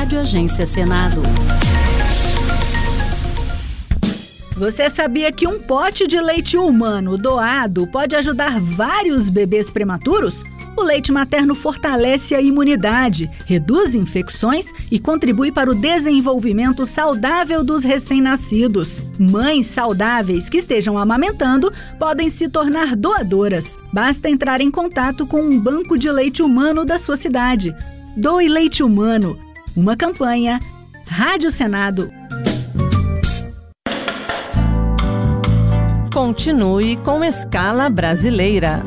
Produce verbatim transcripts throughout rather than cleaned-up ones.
Rádio Agência Senado. Você sabia que um pote de leite humano doado pode ajudar vários bebês prematuros? O leite materno fortalece a imunidade, reduz infecções e contribui para o desenvolvimento saudável dos recém-nascidos. Mães saudáveis que estejam amamentando podem se tornar doadoras. Basta entrar em contato com um banco de leite humano da sua cidade. Doe Leite Humano. Uma campanha. Rádio Senado. Continue com Escala Brasileira.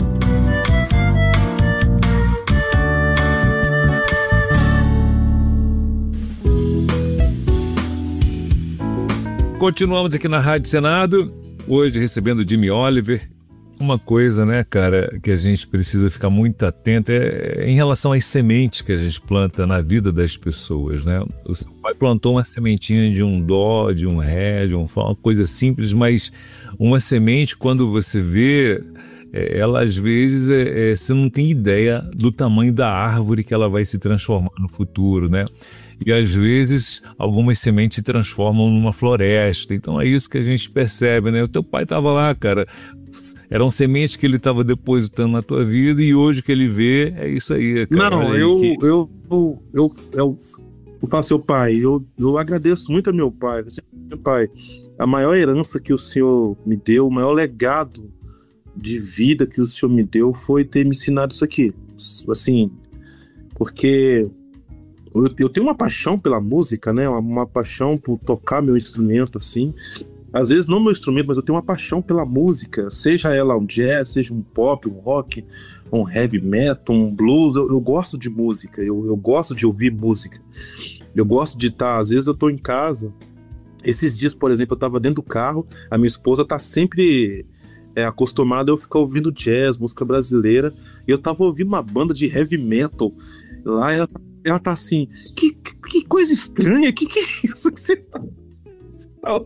Continuamos aqui na Rádio Senado, hoje recebendo Jimmy Oliver. Uma coisa, né, cara, que a gente precisa ficar muito atento é, é em relação às sementes que a gente planta na vida das pessoas, né? O seu pai plantou uma sementinha de um dó, de um ré, de um fá, uma coisa simples, mas uma semente, quando você vê, é, ela às vezes é, é, você não tem ideia do tamanho da árvore que ela vai se transformar no futuro, né? E às vezes algumas sementes se transformam numa floresta. Então é isso que a gente percebe, né? O teu pai estava lá, cara, eram sementes que ele estava depositando na tua vida e hoje que ele vê, é isso aí, cara. Não, aí eu, que... eu, eu, eu, eu, eu falo, seu pai, eu, eu agradeço muito ao meu pai. Meu pai, a maior herança que o senhor me deu, o maior legado de vida que o senhor me deu foi ter me ensinado isso aqui. Assim, porque eu, eu tenho uma paixão pela música, né? Uma, uma paixão por tocar meu instrumento, assim. Às vezes não meu instrumento, mas eu tenho uma paixão pela música, seja ela um jazz, seja um pop, um rock, um heavy metal, um blues. Eu, eu gosto de música, eu, eu gosto de ouvir música. Eu gosto de estar, às vezes eu tô em casa. Esses dias, por exemplo, eu tava dentro do carro, a minha esposa tá sempre é, acostumada a eu ficar ouvindo jazz, música brasileira, e eu tava ouvindo uma banda de heavy metal. Lá ela, ela tá assim, que, que, que coisa estranha, que que é isso que você tá... Você tá...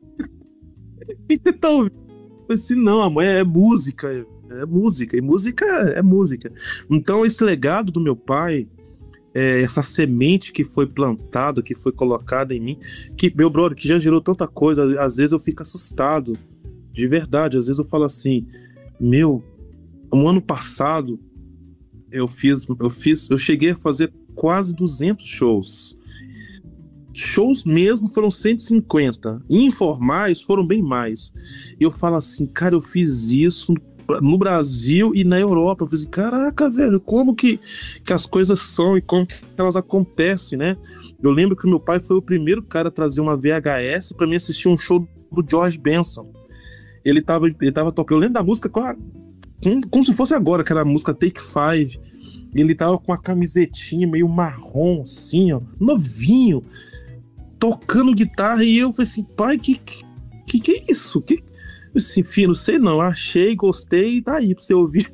que você tá ouvindo? Eu falei assim, não, amor, é, é música, é, é música, e música é, é música. Então esse legado do meu pai, é, essa semente que foi plantada, que foi colocada em mim, que, meu brother, que já gerou tanta coisa, às vezes eu fico assustado, de verdade, às vezes eu falo assim, meu, um ano passado eu fiz, eu fiz, eu cheguei a fazer quase duzentos shows. Shows mesmo foram cento e cinquenta, informais foram bem mais. E eu falo assim, cara, eu fiz isso no Brasil e na Europa. Eu falei assim, caraca, velho, como que, que as coisas são e como que elas acontecem, né? Eu lembro que o meu pai foi o primeiro cara a trazer uma V H S pra mim assistir um show do George Benson. Ele tava, ele tava tocando, eu lembro da música como, como se fosse agora, que era a música Take Five. Ele tava com uma camisetinha meio marrom, assim, ó, novinho, tocando guitarra, e eu falei assim, pai, que que, que é isso? Que... Eu disse, filho, não sei não, achei, gostei, e tá aí pra você ouvir.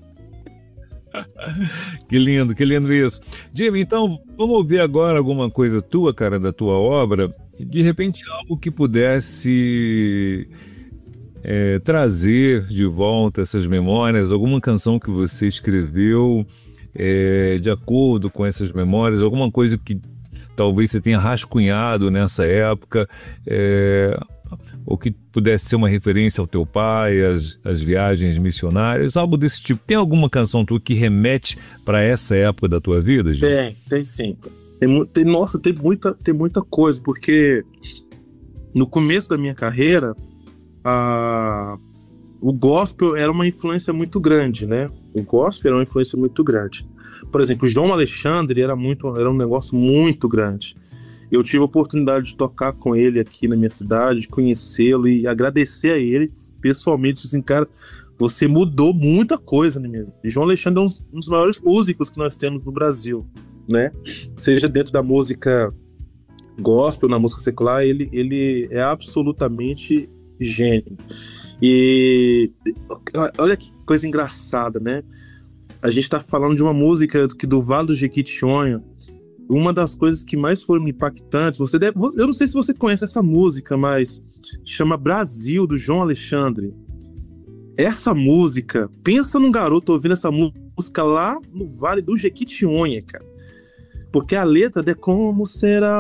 Que lindo, que lindo isso. Jimmy, então, vamos ouvir agora alguma coisa tua, cara, da tua obra, e de repente algo que pudesse é, trazer de volta essas memórias, alguma canção que você escreveu é, de acordo com essas memórias, alguma coisa que talvez você tenha rascunhado nessa época, é, ou que pudesse ser uma referência ao teu pai, às, às viagens missionárias, algo desse tipo. Tem alguma canção tua que remete para essa época da tua vida, Jimmy? Tem, tem sim. Tem, tem, nossa, tem muita, tem muita coisa, porque no começo da minha carreira, a, o gospel era uma influência muito grande, né? O gospel era uma influência muito grande. Por exemplo, o João Alexandre era, muito, era um negócio muito grande. Eu tive a oportunidade de tocar com ele aqui na minha cidade, de conhecê-lo e agradecer a ele pessoalmente. Assim, cara, você mudou muita coisa na minha vida. E João Alexandre é um dos maiores músicos que nós temos no Brasil, né? Seja dentro da música gospel, na música secular, ele, ele é absolutamente gênio. E olha que coisa engraçada, né? A gente tá falando de uma música que do Vale do Jequitinhonha. Uma das coisas que mais foram impactantes, você deve, eu não sei se você conhece essa música, mas chama Brasil, do João Alexandre. Essa música, pensa num garoto ouvindo essa música lá no Vale do Jequitinhonha, cara. Porque a letra é como será